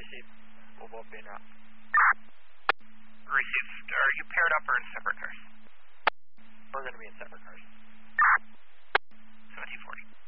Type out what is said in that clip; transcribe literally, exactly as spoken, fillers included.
Received. We'll both be in route. Received. Are you paired up or in separate cars? We're going to be in separate cars. seventeen forty.